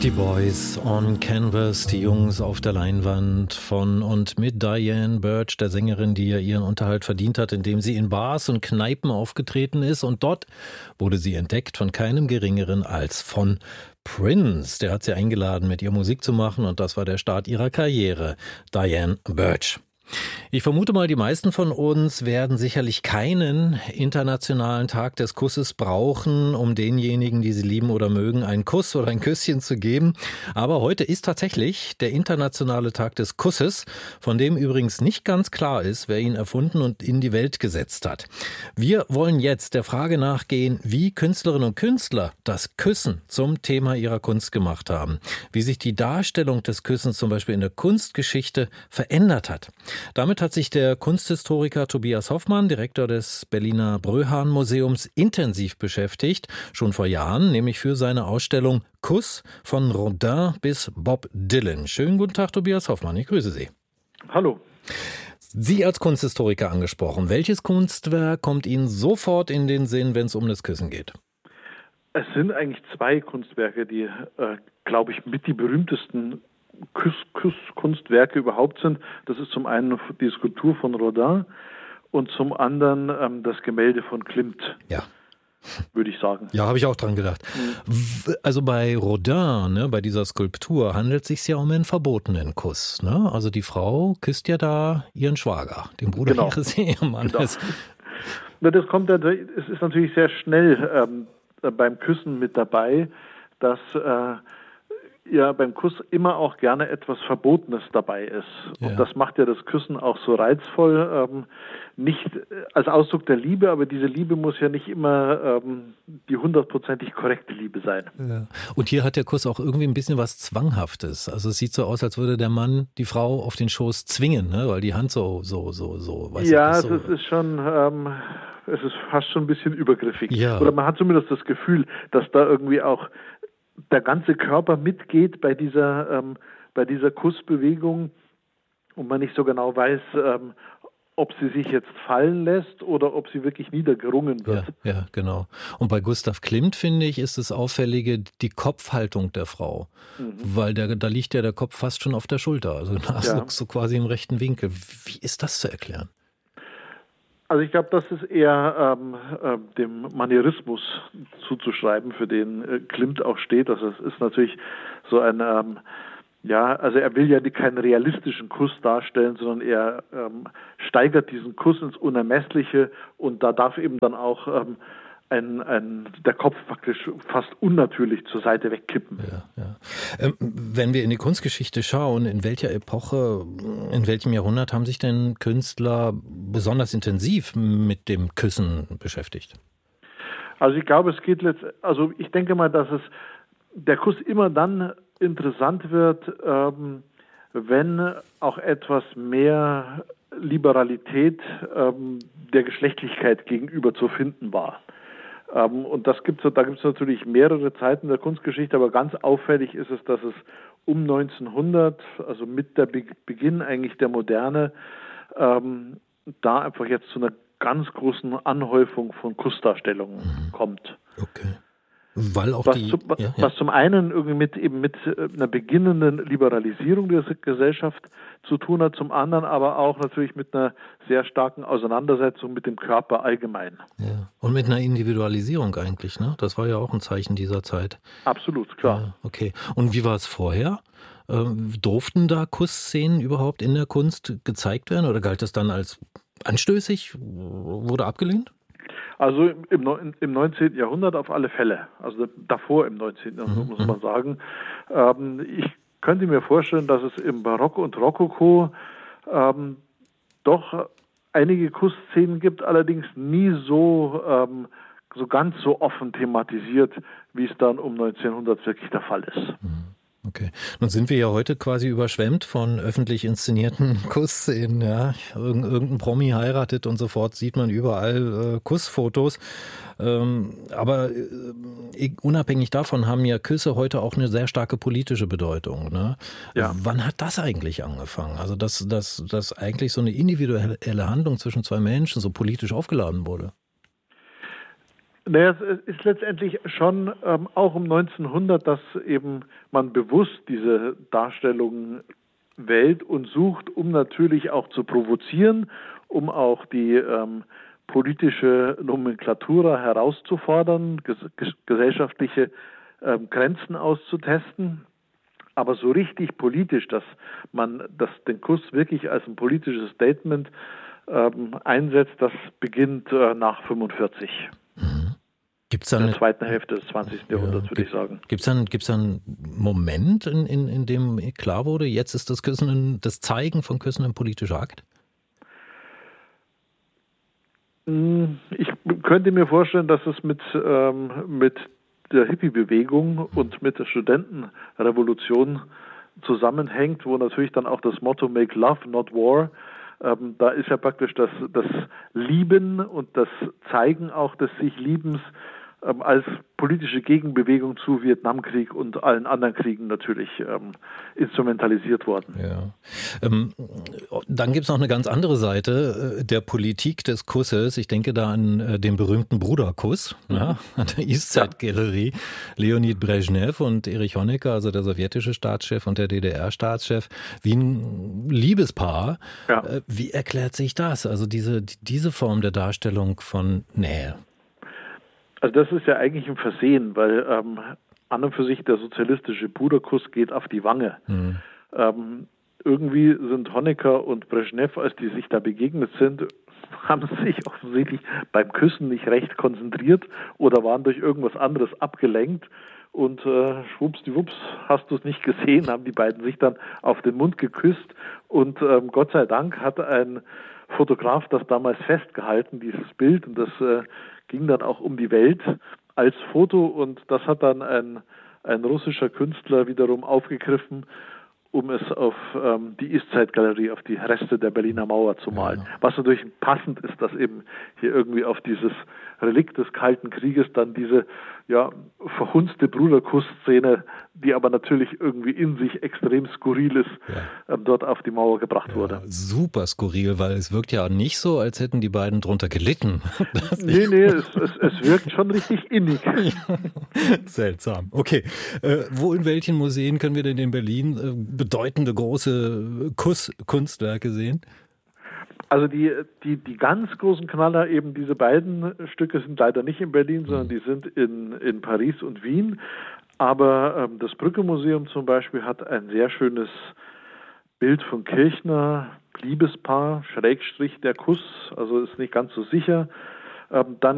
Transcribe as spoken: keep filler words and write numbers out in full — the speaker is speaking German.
Die Boys on Canvas, die Jungs auf der Leinwand von und mit Diane Birch, der Sängerin, die ja ihren Unterhalt verdient hat, indem sie in Bars und Kneipen aufgetreten ist. Und dort wurde sie entdeckt von keinem Geringeren als von Prince. Der hat sie eingeladen, mit ihr Musik zu machen, und das war der Start ihrer Karriere. Diane Birch. Ich vermute mal, die meisten von uns werden sicherlich keinen internationalen Tag des Kusses brauchen, um denjenigen, die sie lieben oder mögen, einen Kuss oder ein Küsschen zu geben. Aber heute ist tatsächlich der internationale Tag des Kusses, von dem übrigens nicht ganz klar ist, wer ihn erfunden und in die Welt gesetzt hat. Wir wollen jetzt der Frage nachgehen, wie Künstlerinnen und Künstler das Küssen zum Thema ihrer Kunst gemacht haben, wie sich die Darstellung des Küssens zum Beispiel in der Kunstgeschichte verändert hat. Damit hat sich der Kunsthistoriker Tobias Hoffmann, Direktor des Berliner Bröhan-Museums, intensiv beschäftigt, schon vor Jahren, nämlich für seine Ausstellung Kuss von Rodin bis Bob Dylan. Schönen guten Tag, Tobias Hoffmann, ich grüße Sie. Hallo. Sie als Kunsthistoriker angesprochen. Welches Kunstwerk kommt Ihnen sofort in den Sinn, wenn es um das Küssen geht? Es sind eigentlich zwei Kunstwerke, die, äh, glaube ich, mit die berühmtesten Kuss, Kusskunstwerke überhaupt sind. Das ist zum einen die Skulptur von Rodin und zum anderen ähm, das Gemälde von Klimt. Ja. Würde ich sagen. Ja, habe ich auch dran gedacht. Mhm. Also bei Rodin, ne, bei dieser Skulptur, handelt es sich ja um einen verbotenen Kuss. Ne? Also die Frau küsst ja da ihren Schwager, den Bruder genau. ihres Ehemannes. Genau. Das kommt, es ist natürlich sehr schnell ähm, beim Küssen mit dabei, dass äh, ja beim Kuss immer auch gerne etwas Verbotenes dabei ist. Ja. Und das macht ja das Küssen auch so reizvoll. Ähm, nicht als Ausdruck der Liebe, aber diese Liebe muss ja nicht immer ähm, die hundertprozentig korrekte Liebe sein. Ja. Und hier hat der Kuss auch irgendwie ein bisschen was Zwanghaftes. Also es sieht so aus, als würde der Mann die Frau auf den Schoß zwingen, ne? Weil die Hand so, so, so, so. Weiß ja, nicht, so. Das ist schon, ähm, es ist fast schon ein bisschen übergriffig. Ja. Oder man hat zumindest das Gefühl, dass da irgendwie auch der ganze Körper mitgeht bei dieser, ähm, bei dieser Kussbewegung und man nicht so genau weiß, ähm, ob sie sich jetzt fallen lässt oder ob sie wirklich niedergerungen wird. Ja, ja, genau. Und bei Gustav Klimt, finde ich, ist das Auffällige die Kopfhaltung der Frau. Mhm. Weil der, da liegt ja der Kopf fast schon auf der Schulter, also da ist ja. so quasi im rechten Winkel. Wie ist das zu erklären? Also ich glaube, das ist eher ähm, äh, dem Manierismus zuzuschreiben, für den äh, Klimt auch steht. Also es ist natürlich so ein, ähm, ja, also er will ja keinen realistischen Kuss darstellen, sondern er ähm, steigert diesen Kuss ins Unermessliche und da darf eben dann auch ähm, ein, ein, der Kopf praktisch fast unnatürlich zur Seite wegkippen. Ja, ja. Ähm, wenn wir in die Kunstgeschichte schauen, in welcher Epoche, in welchem Jahrhundert haben sich denn Künstler besonders intensiv mit dem Küssen beschäftigt? Also ich glaube, es geht letzt, also ich denke mal, dass es der Kuss immer dann interessant wird, ähm, wenn auch etwas mehr Liberalität ähm, der Geschlechtlichkeit gegenüber zu finden war. Ähm, und das gibt's, da gibt es natürlich mehrere Zeiten der Kunstgeschichte, aber ganz auffällig ist es, dass es um neunzehnhundert, also mit der Be- Beginn eigentlich der Moderne, ähm, da einfach jetzt zu einer ganz großen Anhäufung von Kussdarstellungen mhm. kommt. Okay. Weil auch was, die, zu, was, ja, ja. was zum einen irgendwie mit eben mit einer beginnenden Liberalisierung der Gesellschaft zu tun hat, zum anderen aber auch natürlich mit einer sehr starken Auseinandersetzung mit dem Körper allgemein. Ja. Und mit einer Individualisierung eigentlich, ne? Das war ja auch ein Zeichen dieser Zeit. Absolut, klar. Ja, okay. Und wie war es vorher? Ähm, durften da Kussszenen überhaupt in der Kunst gezeigt werden oder galt das dann als anstößig? Wurde abgelehnt? Also im, im neunzehnten Jahrhundert auf alle Fälle. Also davor im neunzehnten Jahrhundert, muss man sagen. Ähm, ich könnte mir vorstellen, dass es im Barock und Rokoko ähm, doch einige Kussszenen gibt, allerdings nie so, ähm, so ganz so offen thematisiert, wie es dann um neunzehnhundert wirklich der Fall ist. Okay. Nun sind wir ja heute quasi überschwemmt von öffentlich inszenierten Kussszenen. Ja. Irgend, irgendein Promi heiratet und sofort sieht man überall äh, Kussfotos. Ähm, aber äh, unabhängig davon haben ja Küsse heute auch eine sehr starke politische Bedeutung. Ne? Ja. Wann hat das eigentlich angefangen? Also dass, dass, dass eigentlich so eine individuelle Handlung zwischen zwei Menschen so politisch aufgeladen wurde? Naja, es ist letztendlich schon ähm, auch um neunzehnhundert, dass eben man bewusst diese Darstellung wählt und sucht, um natürlich auch zu provozieren, um auch die ähm, politische Nomenklatura herauszufordern, ges ges gesellschaftliche ähm, Grenzen auszutesten. Aber so richtig politisch, dass man das, den Kuss wirklich als ein politisches Statement ähm, einsetzt, das beginnt äh, nach fünfundvierzig. Mhm. Gibt's In dann der zweiten Hälfte des zwanzigsten ja, Jahrhunderts, würde ich sagen. Gibt es dann, gibt's dann einen Moment, in, in, in dem klar wurde, jetzt ist das Küssen, ein, das Zeigen von Küssen ein politischer Akt? Ich könnte mir vorstellen, dass es mit, ähm, mit der Hippie-Bewegung und mit der Studentenrevolution zusammenhängt, wo natürlich dann auch das Motto Make Love, not War, ähm, da ist ja praktisch das, das Lieben und das Zeigen auch des sich Liebens ähm, als politische Gegenbewegung zu Vietnamkrieg und allen anderen Kriegen natürlich ähm, instrumentalisiert worden. Ja. Ähm, dann gibt es noch eine ganz andere Seite äh, der Politik des Kusses. Ich denke da an äh, den berühmten Bruderkuss, mhm. ja, an der Eastside-Galerie. Leonid Brezhnev und Erich Honecker, also der sowjetische Staatschef und der D D R-Staatschef, wie ein Liebespaar. Ja. Äh, wie erklärt sich das? Also diese, diese Form der Darstellung von Nähe? Also das ist ja eigentlich ein Versehen, weil ähm, an und für sich der sozialistische Bruderkuss geht auf die Wange. Mhm. Ähm, irgendwie sind Honecker und Brezhnev, als die sich da begegnet sind, haben sich offensichtlich beim Küssen nicht recht konzentriert oder waren durch irgendwas anderes abgelenkt. Und äh, schwuppsdiwupps, hast du es nicht gesehen, haben die beiden sich dann auf den Mund geküsst. Und ähm, Gott sei Dank hat ein Fotograf das damals festgehalten, dieses Bild. Und das äh, ging dann auch um die Welt als Foto. Und das hat dann ein, ein russischer Künstler wiederum aufgegriffen, um es auf ähm, die Eastside-Galerie, auf die Reste der Berliner Mauer zu malen. Ja. Was natürlich passend ist, dass eben hier irgendwie auf dieses Relikt des Kalten Krieges dann diese ja verhunzte Bruderkuss-Szene, die aber natürlich irgendwie in sich extrem skurril ist, ja. ähm, dort auf die Mauer gebracht ja, wurde. Super skurril, weil es wirkt ja nicht so, als hätten die beiden drunter gelitten. nee, nee, es, es, es wirkt schon richtig innig. Ja. Seltsam. Okay, äh, wo in welchen Museen können wir denn in Berlin äh, bedeutende große Kusskunstwerke sehen? Also die, die, die ganz großen Knaller, eben diese beiden Stücke sind leider nicht in Berlin, sondern die sind in, in Paris und Wien. Aber ähm, das Brücke-Museum zum Beispiel hat ein sehr schönes Bild von Kirchner, Liebespaar, Schrägstrich der Kuss, also ist nicht ganz so sicher. Ähm, dann